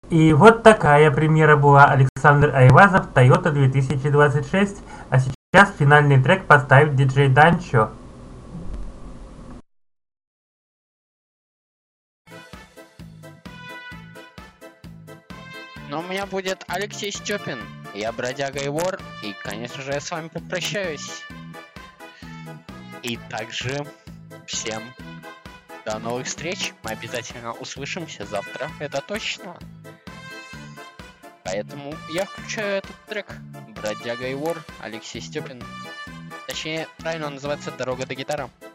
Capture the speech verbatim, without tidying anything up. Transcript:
И вот такая премьера была. Александр Айвазов, Toyota две тысячи двадцать шесть. А сейчас финальный трек поставит диджей Данчо. Но у меня будет Алексей Степин, я Бродяга и Вор, и, конечно же, я с вами попрощаюсь. И также всем до новых встреч, мы обязательно услышимся завтра, это точно. Поэтому я включаю этот трек Бродяга и Вор, Алексей Степин. Точнее, правильно он называется «Дорога до гитары».